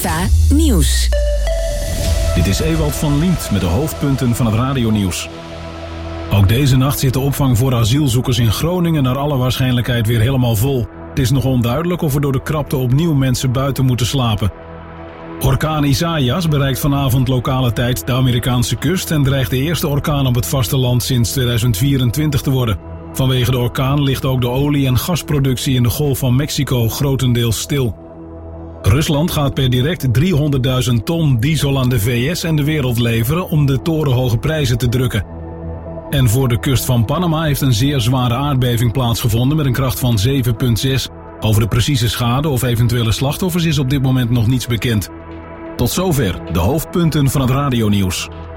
Kassa Nieuws. Dit is Ewald van Liemt met de hoofdpunten van het radionieuws. Ook deze nacht zit de opvang voor asielzoekers in Groningen naar alle waarschijnlijkheid weer helemaal vol. Het is nog onduidelijk of er door de krapte opnieuw mensen buiten moeten slapen. Orkaan Isaias bereikt vanavond lokale tijd de Amerikaanse kust en dreigt de eerste orkaan op het vasteland sinds 2024 te worden. Vanwege de orkaan ligt ook de olie- en gasproductie in de Golf van Mexico grotendeels stil. Rusland gaat per direct 300.000 ton diesel aan de VS en de wereld leveren om de torenhoge prijzen te drukken. En voor de kust van Panama heeft een zeer zware aardbeving plaatsgevonden met een kracht van 7,6. Over de precieze schade of eventuele slachtoffers is op dit moment nog niets bekend. Tot zover de hoofdpunten van het radionieuws.